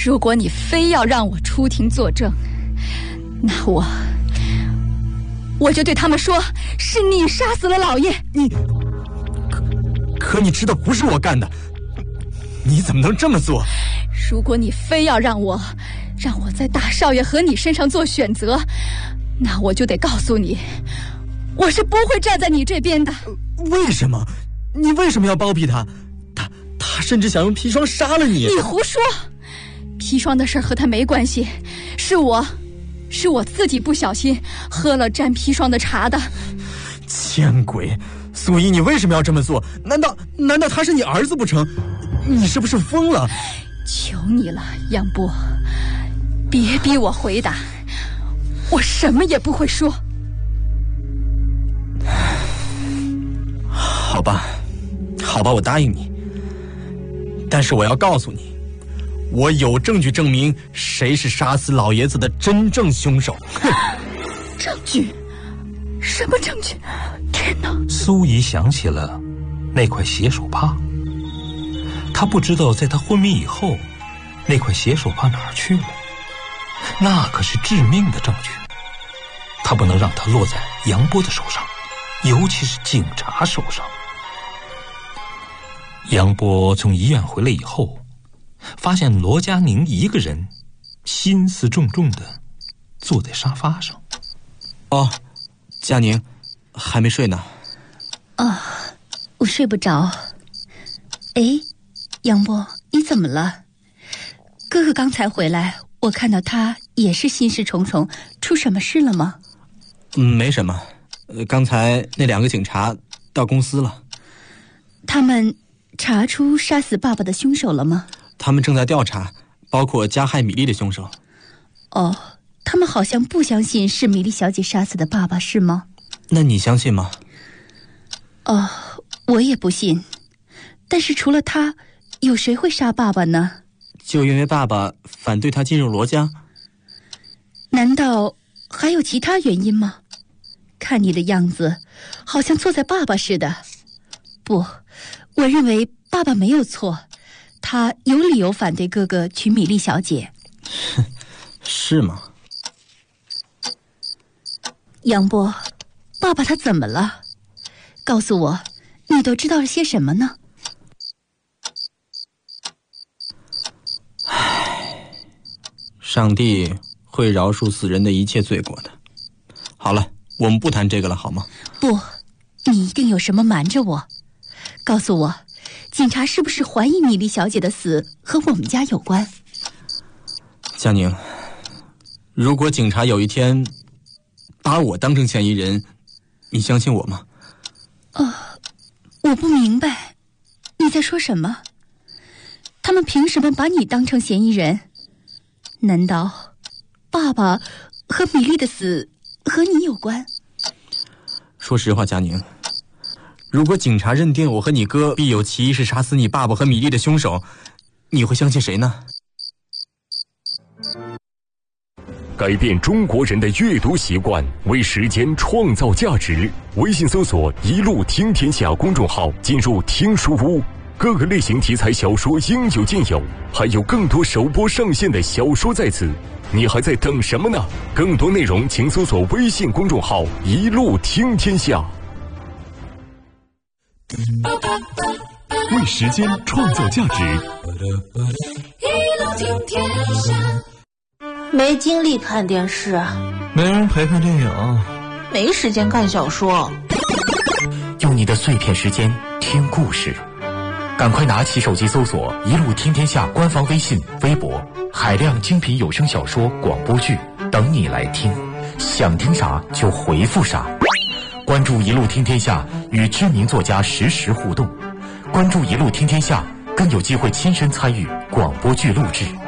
如果你非要让我出庭作证，那我就对他们说，是你杀死了老爷。 可你知道不是我干的，你怎么能这么做？ 如果你非要让我在大少爷和你身上做选择，那我就得告诉你，我是不会站在你这边的。 为什么？你为什么要包庇他？他甚至想用砒霜杀了你。 你胡说！砒霜的事和他没关系，是我自己不小心喝了沾砒霜的茶的。 见鬼！素衣，你为什么要这么做？难道他是你儿子不成？你是不是疯了？ 求你了，杨波，别逼我回答，我什么也不会说。 好吧，我答应你。但是我要告诉你，我有证据证明谁是杀死老爷子的真正凶手。 证据？什么证据？天哪！ 苏怡想起了那块血手帕，她不知道在她昏迷以后，那块血手帕哪儿去了？那可是致命的证据，她不能让它落在杨波的手上，尤其是警察手上。杨波从医院回来以后，发现罗佳宁一个人心思重重地坐在沙发上。 哦，佳宁还没睡呢。 我睡不着。哎，杨波，你怎么了？哥哥刚才回来，我看到他也是心事重重，出什么事了吗？ 没什么，刚才那2个警察到公司了。 他们查出杀死爸爸的凶手了吗？ 他们正在调查，包括加害米莉的凶手。 哦，他们好像不相信是米莉小姐杀死的爸爸，是吗？ 那你相信吗？ 我也不信。但是除了他，有谁会杀爸爸呢？ 就因为爸爸反对他进入罗家？ 难道还有其他原因吗？看你的样子，好像错在爸爸似的。不，我认为爸爸没有错，他有理由反对哥哥娶米莉小姐。 是吗？ 杨波，爸爸他怎么了？告诉我，你都知道了些什么呢？ 上帝会饶恕死人的一切罪过的。好了，我们不谈这个了，好吗？ 不，你一定有什么瞒着我。告诉我，警察是不是怀疑米莉小姐的死和我们家有关？ 佳宁，如果警察有一天把我当成嫌疑人，你相信我吗？ 我不明白你在说什么。他们凭什么把你当成嫌疑人？难道爸爸和米莉的死和你有关？ 说实话，佳宁，如果警察认定我和你哥必有其一是杀死你爸爸和米莉的凶手，你会相信谁呢？ 改变中国人的阅读习惯，为时间创造价值。微信搜索“一路听天下”公众号，进入听书屋，各个类型题材小说应有尽有，还有更多首播上线的小说在此，你还在等什么呢？更多内容请搜索微信公众号“一路听天下”。为时间创造价值， 一路听天下。 没精力看电视， 没人陪看电影， 没时间看小说。 用你的碎片时间听故事，赶快拿起手机搜索“一路听天下”官方微信、微博，海量精品有声小说、广播剧等你来听。想听啥就回复啥。关注“一路听天下”，与知名作家实时互动。关注“一路听天下”，更有机会亲身参与广播剧录制。